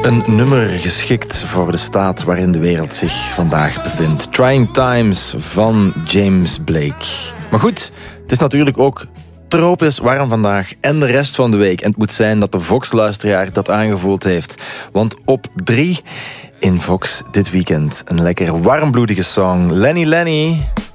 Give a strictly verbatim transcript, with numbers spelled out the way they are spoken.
Een nummer geschikt voor de staat waarin de wereld zich vandaag bevindt. Trying Times van James Blake. Maar goed, het is natuurlijk ook tropisch warm vandaag en de rest van de week. En het moet zijn dat de Vox-luisteraar dat aangevoeld heeft. Want op drie in Vox dit weekend een lekker warmbloedige song. Lenny Lenny.